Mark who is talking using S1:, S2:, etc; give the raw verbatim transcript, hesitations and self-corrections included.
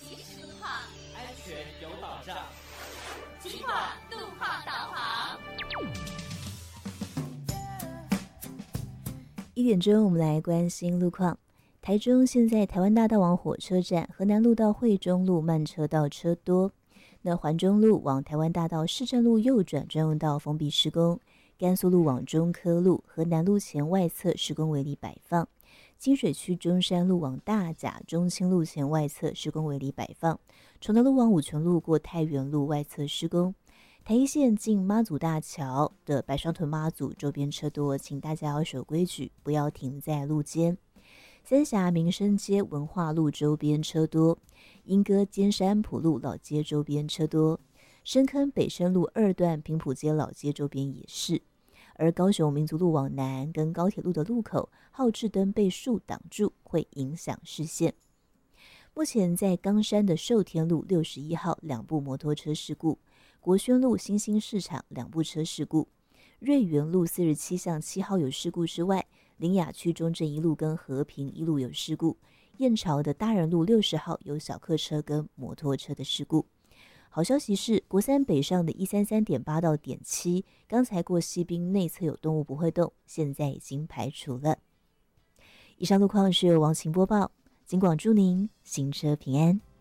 S1: 及时路况，
S2: 安全有保障。
S1: 警广路况导航。
S3: 一点钟，我们来关心路况。台中现在台湾大道往火车站、河南路到惠中路慢车道车多。那环中路往台湾大道市政路右转专用道封闭施工，甘肃路往中科路、河南路前外侧施工围篱摆放，金水区中山路往大甲、中清路前外侧施工围篱摆放，崇德路往五权路过太原路外侧施工。台一线进妈祖大桥的白双屯妈祖周边车多，请大家要守规矩，不要停在路肩。三峡民生街文化路周边车多，莺歌尖山埔路老街周边车多，深坑北深路二段平埔街老街周边也是。而高雄民族路往南跟高铁路的路口，号志灯被树挡住，会影响视线。目前在冈山的寿天路六十一号两部摩托车事故，国轩路新兴市场两部车事故，瑞园路四十七巷七号有事故之外，林雅区中正一路跟和平一路有事故，燕巢的大人路六十号有小客车跟摩托车的事故。好消息是，国三北上的一三三点八到点七，刚才过西滨内侧有动物不会动，现在已经排除了。以上路况是由王晴播报，警广祝您行车平安。